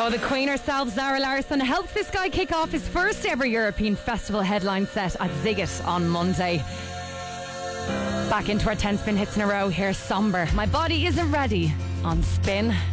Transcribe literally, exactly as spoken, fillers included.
Oh, the Queen herself, Zara Larsson, helped this guy kick off his first ever European Festival headline set at Ziggit on Monday. Back into our ten spin hits in a row. Here's Somber. My Body Isn't Ready on Spin.